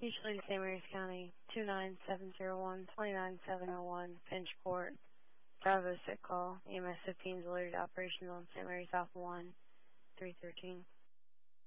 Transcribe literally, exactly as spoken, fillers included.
Usually Saint Mary's County, two nine seven zero one, two nine seven zero one, Finchport. Bravo sick call. E M S fifteen is alerted to operations on Saint Mary's Alpha one, three thirteen.